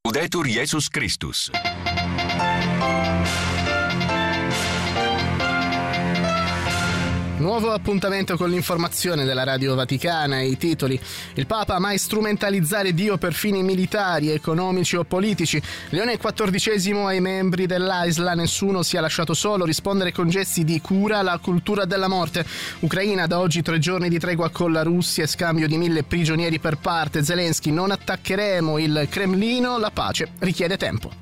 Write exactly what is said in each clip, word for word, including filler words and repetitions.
Laudetur Jesus Christus. Nuovo appuntamento con l'informazione della Radio Vaticana. I titoli: il Papa mai strumentalizzare Dio per fini militari, economici o politici. Leone quattordicesimo ai membri dell'Aisla: nessuno sia lasciato solo, rispondere con gesti di cura alla cultura della morte. Ucraina: da oggi tre giorni di tregua con la Russia e scambio di mille prigionieri per parte. Zelensky: non attaccheremo il Cremlino, la pace richiede tempo.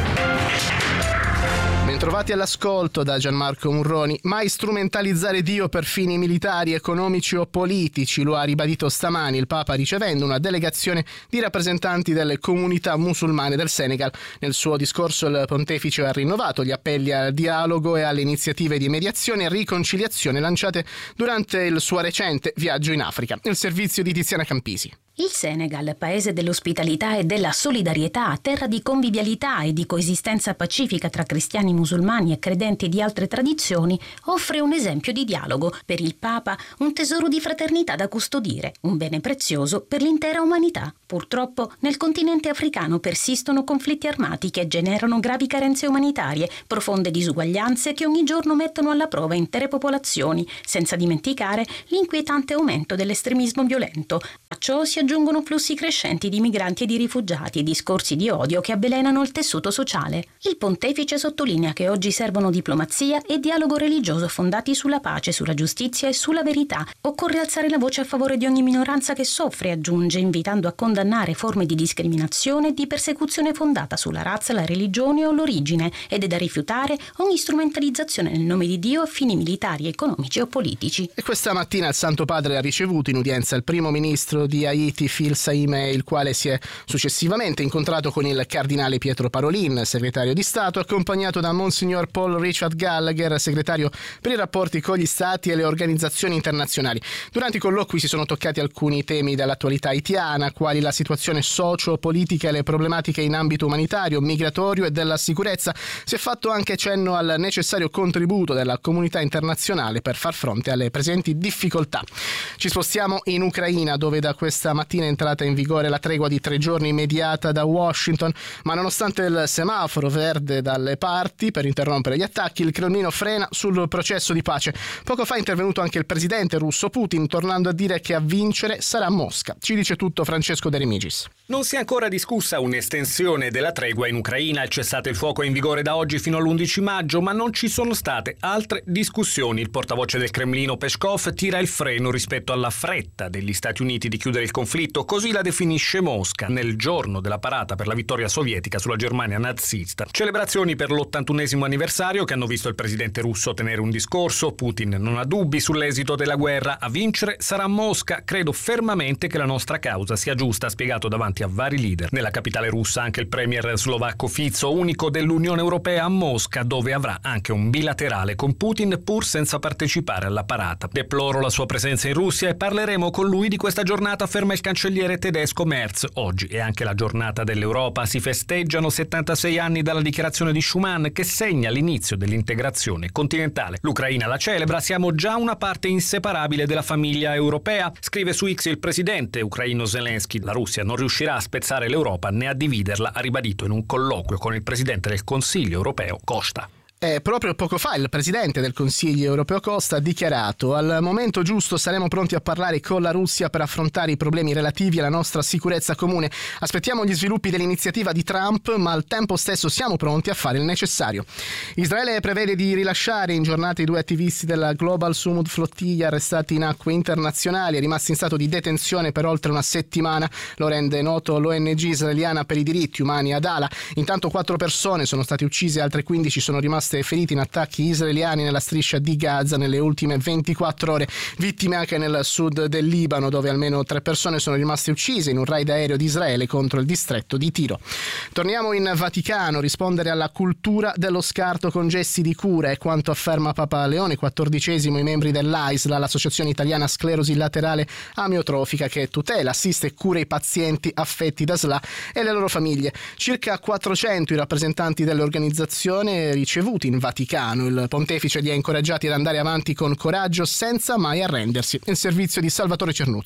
Bentrovati all'ascolto da Gianmarco Murroni. Mai strumentalizzare Dio per fini militari, economici o politici, lo ha ribadito stamani il Papa ricevendo una delegazione di rappresentanti delle comunità musulmane del Senegal. Nel suo discorso il pontefice ha rinnovato gli appelli al dialogo e alle iniziative di mediazione e riconciliazione lanciate durante il suo recente viaggio in Africa. Il servizio di Tiziana Campisi. Il Senegal, paese dell'ospitalità e della solidarietà, terra di convivialità e di coesistenza pacifica tra cristiani, musulmani e credenti di altre tradizioni, offre un esempio di dialogo. Per il Papa, un tesoro di fraternità da custodire, un bene prezioso per l'intera umanità. Purtroppo, nel continente africano persistono conflitti armati che generano gravi carenze umanitarie, profonde disuguaglianze che ogni giorno mettono alla prova intere popolazioni, senza dimenticare l'inquietante aumento dell'estremismo violento. A ciò si aggiungono flussi crescenti di migranti e di rifugiati e discorsi di odio che avvelenano il tessuto sociale. Il pontefice sottolinea che oggi servono diplomazia e dialogo religioso fondati sulla pace, sulla giustizia e sulla verità. Occorre alzare la voce a favore di ogni minoranza che soffre, aggiunge, invitando a condannare forme di discriminazione e di persecuzione fondata sulla razza, la religione o l'origine, ed è da rifiutare ogni strumentalizzazione nel nome di Dio a fini militari, economici o politici. E questa mattina il Santo Padre ha ricevuto in udienza il primo ministro di Haiti, Phil Saime, il quale si è successivamente incontrato con il cardinale Pietro Parolin, segretario di Stato, accompagnato da Monsignor Paul Richard Gallagher, segretario per i rapporti con gli Stati e le organizzazioni internazionali. Durante i colloqui si sono toccati alcuni temi dell'attualità haitiana, quali la situazione socio-politica e le problematiche in ambito umanitario, migratorio e della sicurezza. Si è fatto anche cenno al necessario contributo della comunità internazionale per far fronte alle presenti difficoltà. Ci spostiamo in Ucraina, dove da questa mattina è entrata in vigore la tregua di tre giorni mediata da Washington, ma nonostante il semaforo verde dalle parti per interrompere gli attacchi, il Cremlino frena sul processo di pace. Poco fa è intervenuto anche il presidente russo Putin, tornando a dire che a vincere sarà Mosca. Ci dice tutto Francesco De Remigis. Non si è ancora discussa un'estensione della tregua in Ucraina. Il cessate il fuoco è in vigore da oggi fino all'undici maggio, ma non ci sono state altre discussioni. Il portavoce del Cremlino Peskov tira il freno rispetto alla fretta degli Stati Uniti di chiudere il conflitto, così la definisce Mosca, nel giorno della parata per la vittoria sovietica sulla Germania nazista. Celebrazioni per l'ottantunesimo anniversario che hanno visto il presidente russo tenere un discorso. Putin non ha dubbi sull'esito della guerra, a vincere sarà Mosca. Credo fermamente che la nostra causa sia giusta, ha spiegato davanti a vari leader. Nella capitale russa anche il premier slovacco Fico, unico dell'Unione Europea a Mosca, dove avrà anche un bilaterale con Putin pur senza partecipare alla parata. Deploro la sua presenza in Russia e parleremo con lui di questa giornata, afferma il cancelliere tedesco Merz. Oggi è anche la giornata dell'Europa, si festeggiano settantasei anni dalla dichiarazione di Schuman che segna l'inizio dell'integrazione continentale. L'Ucraina la celebra, siamo già una parte inseparabile della famiglia europea, scrive su X il presidente ucraino Zelensky. La Russia non riuscirà a spezzare l'Europa né a dividerla, ha ribadito in un colloquio con il presidente del Consiglio europeo Costa. Eh, proprio poco fa il presidente del Consiglio europeo Costa ha dichiarato: al momento giusto saremo pronti a parlare con la Russia per affrontare i problemi relativi alla nostra sicurezza comune. Aspettiamo gli sviluppi dell'iniziativa di Trump, ma al tempo stesso siamo pronti a fare il necessario. Israele prevede di rilasciare in giornata i due attivisti della Global Sumud Flottiglia arrestati in acque internazionali, rimasti in stato di detenzione per oltre una settimana. Lo rende noto l'O N G israeliana per i diritti umani Adala. Intanto quattro persone sono state uccise e altre quindici sono rimaste feriti in attacchi israeliani nella striscia di Gaza nelle ultime ventiquattro ore. Vittime anche nel sud del Libano, dove almeno tre persone sono rimaste uccise in un raid aereo di Israele contro il distretto di Tiro. Torniamo in Vaticano. Rispondere alla cultura dello scarto con gesti di cura è quanto afferma Papa Leone quattordicesimo, i membri dell'AISLA, l'Associazione Italiana Sclerosi Laterale Amiotrofica, che tutela, assiste e cura i pazienti affetti da S L A e le loro famiglie. Circa quattrocento i rappresentanti dell'organizzazione ricevuti in Vaticano. Il pontefice li ha incoraggiati ad andare avanti con coraggio senza mai arrendersi. Il servizio di Salvatore Cernuzio.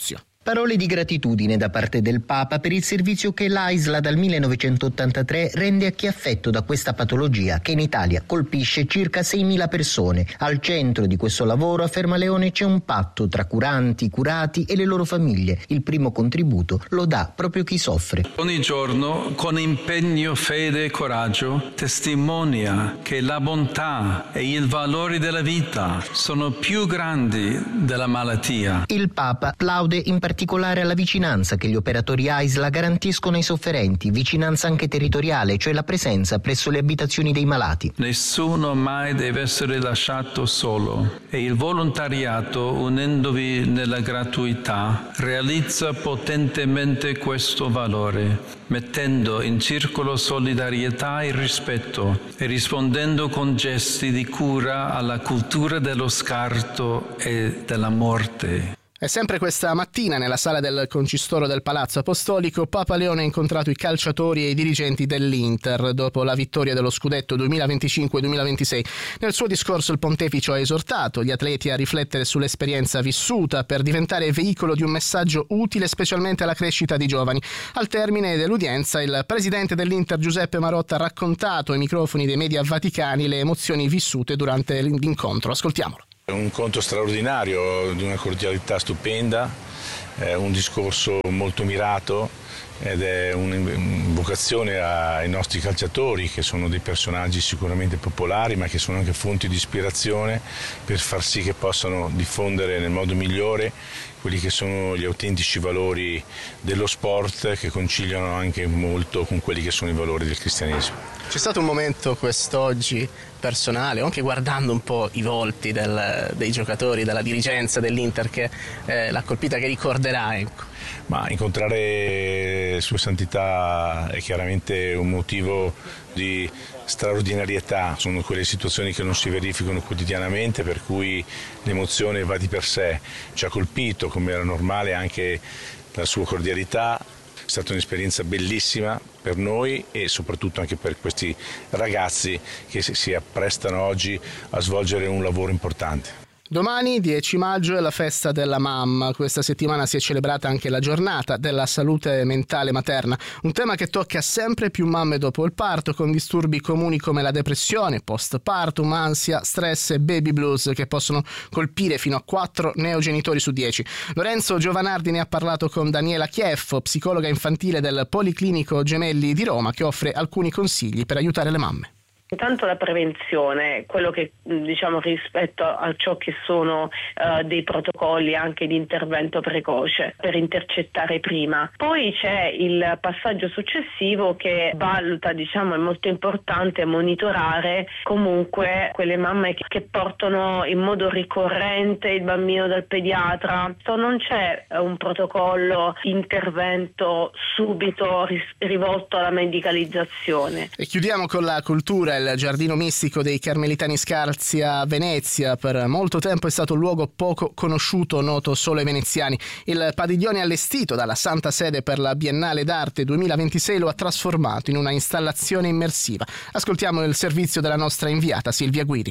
Parole di gratitudine da parte del Papa per il servizio che l'AISLA dal millenovecentottantatré rende a chi è affetto da questa patologia che in Italia colpisce circa seimila persone. Al centro di questo lavoro, afferma Leone, c'è un patto tra curanti, curati e le loro famiglie. Il primo contributo lo dà proprio chi soffre. Ogni giorno, con impegno, fede e coraggio, testimonia che la bontà e il valore della vita sono più grandi della malattia. Il Papa plaude in particolare alla vicinanza che gli operatori AISLA garantiscono ai sofferenti, vicinanza anche territoriale, cioè la presenza presso le abitazioni dei malati. Nessuno mai deve essere lasciato solo e il volontariato, unendovi nella gratuità, realizza potentemente questo valore, mettendo in circolo solidarietà e rispetto e rispondendo con gesti di cura alla cultura dello scarto e della morte. E sempre questa mattina, nella sala del Concistoro del Palazzo Apostolico, Papa Leone ha incontrato i calciatori e i dirigenti dell'Inter dopo la vittoria dello scudetto duemilaventicinque duemilaventisei. Nel suo discorso il pontefice ha esortato gli atleti a riflettere sull'esperienza vissuta per diventare veicolo di un messaggio utile specialmente alla crescita di giovani. Al termine dell'udienza, il presidente dell'Inter Giuseppe Marotta ha raccontato ai microfoni dei media vaticani le emozioni vissute durante l'incontro. Ascoltiamolo. È un incontro straordinario, di una cordialità stupenda, è un discorso molto mirato ed è un'invocazione ai nostri calciatori, che sono dei personaggi sicuramente popolari ma che sono anche fonti di ispirazione per far sì che possano diffondere nel modo migliore quelli che sono gli autentici valori dello sport, che conciliano anche molto con quelli che sono i valori del cristianesimo. C'è stato un momento quest'oggi personale, anche guardando un po' i volti del, dei giocatori, della dirigenza dell'Inter, che eh, l'ha colpita, che ricorderà? Ecco. Ma incontrare Sua Santità è chiaramente un motivo di straordinarietà, sono quelle situazioni che non si verificano quotidianamente, per cui l'emozione va di per sé. Ci ha colpito, come era normale, anche la sua cordialità. È stata un'esperienza bellissima per noi e soprattutto anche per questi ragazzi che si apprestano oggi a svolgere un lavoro importante. Domani, dieci maggio, è la festa della mamma. Questa settimana si è celebrata anche la giornata della salute mentale materna, un tema che tocca sempre più mamme dopo il parto, con disturbi comuni come la depressione, postpartum, ansia, stress e baby blues, che possono colpire fino a quattro neogenitori su dieci. Lorenzo Giovanardi ne ha parlato con Daniela Chieffo, psicologa infantile del Policlinico Gemelli di Roma, che offre alcuni consigli per aiutare le mamme. Intanto la prevenzione, quello che diciamo rispetto a ciò che sono uh, dei protocolli anche di intervento precoce per intercettare prima. Poi c'è il passaggio successivo che valuta, diciamo, è molto importante monitorare comunque quelle mamme che, che portano in modo ricorrente il bambino dal pediatra. So, non c'è un protocollo intervento subito ris- rivolto alla medicalizzazione. E chiudiamo con la cultura. Il giardino mistico dei Carmelitani Scalzi a Venezia per molto tempo è stato un luogo poco conosciuto, noto solo ai veneziani. Il padiglione allestito dalla Santa Sede per la Biennale d'Arte duemilaventisei lo ha trasformato in una installazione immersiva. Ascoltiamo il servizio della nostra inviata Silvia Guidi.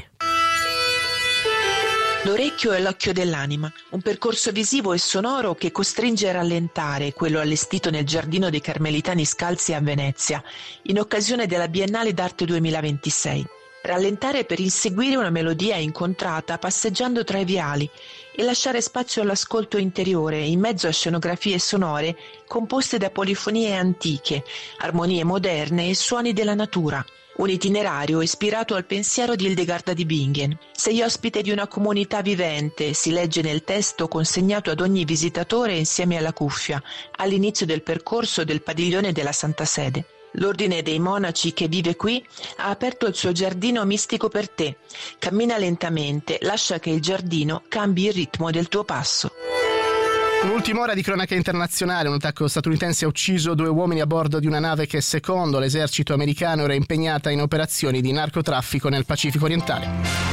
L'orecchio è l'occhio dell'anima, un percorso visivo e sonoro che costringe a rallentare, quello allestito nel Giardino dei Carmelitani Scalzi a Venezia, in occasione della Biennale d'Arte duemilaventisei. Rallentare per inseguire una melodia incontrata passeggiando tra i viali e lasciare spazio all'ascolto interiore in mezzo a scenografie sonore composte da polifonie antiche, armonie moderne e suoni della natura. Un itinerario ispirato al pensiero di Hildegarda di Bingen. Sei ospite di una comunità vivente, si legge nel testo consegnato ad ogni visitatore insieme alla cuffia, all'inizio del percorso del padiglione della Santa Sede. L'ordine dei monaci che vive qui ha aperto il suo giardino mistico per te. Cammina lentamente, lascia che il giardino cambi il ritmo del tuo passo. Un'ultima ora di cronaca internazionale. Un attacco statunitense ha ucciso due uomini a bordo di una nave che, secondo l'esercito americano, era impegnata in operazioni di narcotraffico nel Pacifico orientale.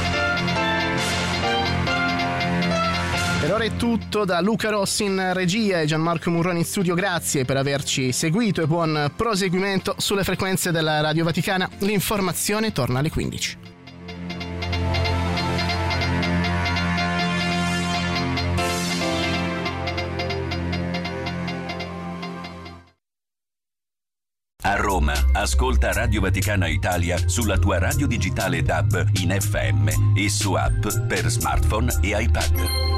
Per ora è tutto, da Luca Rossi in regia e Gianmarco Murroni in studio. Grazie per averci seguito e buon proseguimento sulle frequenze della Radio Vaticana. L'informazione torna alle quindici. A Roma, ascolta Radio Vaticana Italia sulla tua radio digitale D A B in F M e su app per smartphone e iPad.